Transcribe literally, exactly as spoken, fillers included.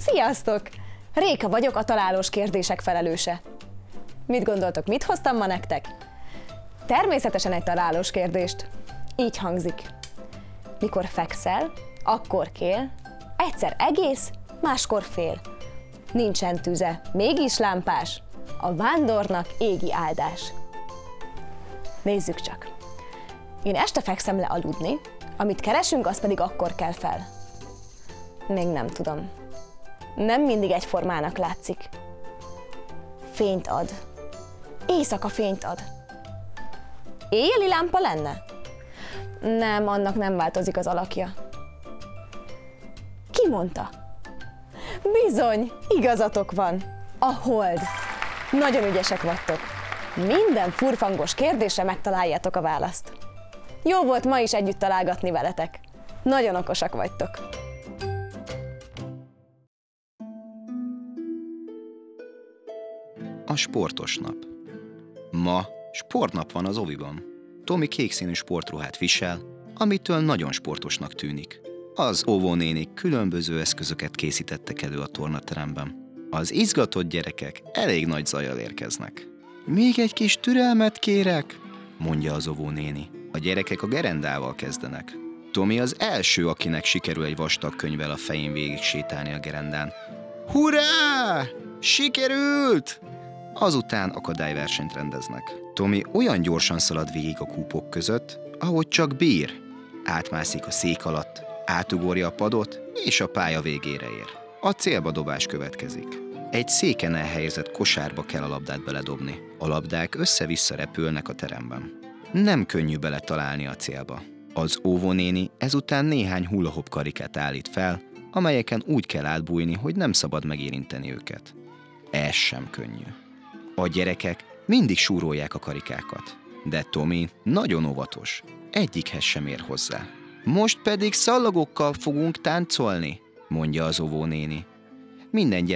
Sziasztok! Réka vagyok, a találós kérdések felelőse. Mit gondoltok, mit hoztam ma nektek? Természetesen egy találós kérdést. Így hangzik. Mikor fekszel, akkor kél, egyszer egész, máskor fél. Nincsen tüze, mégis lámpás, a vándornak égi áldás. Nézzük csak. Én este fekszem le aludni, amit keresünk, az pedig akkor kell fel. Még nem tudom. Nem mindig egyformának látszik. Fényt ad. Éjszaka fényt ad. Éjjeli lámpa lenne? Nem, annak nem változik az alakja. Ki mondta? Bizony, igazatok van. A hold. Nagyon ügyesek vagytok. Minden furfangos kérdésre megtaláljátok a választ. Jó volt ma is együtt találgatni veletek. Nagyon okosak vagytok. A sportos nap. Ma sportnap van az oviban. Tomi kékszínű sportruhát visel, amitől nagyon sportosnak tűnik. Az óvónénik különböző eszközöket készítettek elő a tornateremben. Az izgatott gyerekek elég nagy zajjal érkeznek. Még egy kis türelmet kérek, mondja az óvónéni. A gyerekek a gerendával kezdenek. Tomi az első, akinek sikerül egy vastag könyvvel a fején végig sétálni a gerendán. Hurrá! Sikerült! Azután akadályversenyt rendeznek. Tomi olyan gyorsan szalad végig a kúpok között, ahogy csak bír. Átmászik a szék alatt, átugorja a padot, és a pálya végére ér. A célba dobás következik. Egy széken elhelyezett kosárba kell a labdát beledobni. A labdák össze-vissza repülnek a teremben. Nem könnyű beletalálni a célba. Az óvónéni ezután néhány hula-hop karikát állít fel, amelyeken úgy kell átbújni, hogy nem szabad megérinteni őket. Ez sem könnyű. A gyerekek mindig súrolják a karikákat, de Tomi nagyon óvatos, egyikhez sem ér hozzá. Most pedig szallagokkal fogunk táncolni, mondja az óvónéni. Minden